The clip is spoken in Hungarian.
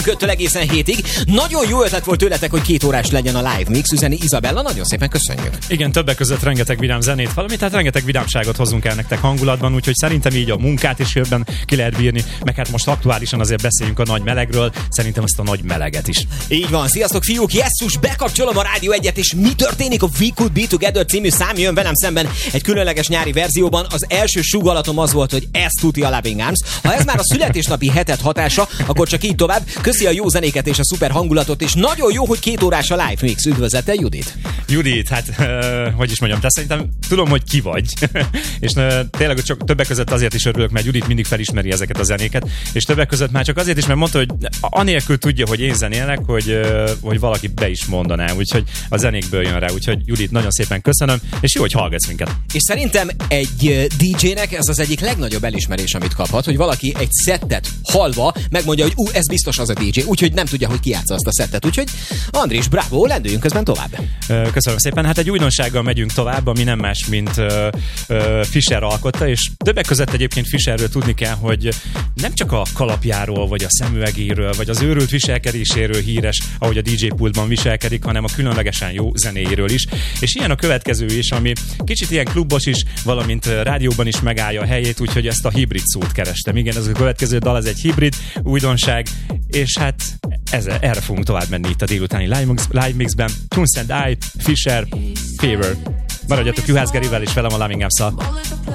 köttől egészen hétig. Nagyon jó ötlet volt tőletek, hogy 2 órás legyen a live mix, üzeni Izabella, nagyon szépen köszönjük. Igen, többek között rengeteg vidám zenét, valamint tehát rengeteg vidámságot hozunk el nektek hangulatban, úgyhogy szerintem így a munkát is jobban ki lehet bírni, meg hát most aktuálisan azért beszéljünk a nagy melegről, szerintem ezt a nagy meleget is. Így van, sziasztok fiúk, Jesszus, bekapcsolom a Rádió 1-et, és mi történik? A We Could Be Together című szám jön velem szemben egy különleges nyári verzióban. Az első sugalatom az volt, hogy ez tuti a Loving Arms. Ha ez már a születésnapi hetet hatása, akkor csak így tovább. Köszi a jó zenéket és a szuper hangulatot, és nagyon jó, hogy 2 órás a live mix. Üdvözlettel, Judit! Judit, hát hogy is mondjam, te szerintem tudom, hogy ki vagy. És tényleg csak többek között azért is örülök, mert Judit mindig felismeri ezeket a zenéket, és többek között már csak azért is, mert mondta, hogy anélkül tudja, hogy én zenélek, hogy valaki be is mondaná, úgyhogy a zenékből jön rá, úgyhogy Judit, nagyon szépen köszönöm, és jó, hogy hallgatsz minket. És szerintem egy DJ-nek ez az egyik legnagyobb elismerés, amit kaphat, hogy valaki egy szettet hallva megmondja, hogy ez biztos az a DJ, úgyhogy nem tudja, hogy ki játsza azt a szettet. Úgyhogy Andris, bravo, lendüljünk közben tovább. Köszönöm szépen. Hát egy újdonsággal megyünk tovább, ami nem más, mint Fischer alkotta, és többek között egyébként Fischerről tudni kell, hogy nem csak a kalapjáról, vagy a szemüvegéről, vagy az őrült viselkedéséről híres, ahogy a DJ pultban viselkedik, hanem a különlegesen jó zenéjéről is. És ilyen a következő is, ami kicsit ilyen klubos is, valamint rádióban is megállja a helyét, úgyhogy ezt a hibrid szót kerestem. Igen, ez a következő dal, ez egy hibrid újdonság, és hát erre fogunk tovább menni itt a délutáni live mixben. Tunes and I, Fischer, Fever. Maradjatok Juhász Gerivel és velem a Loving Arms-szal.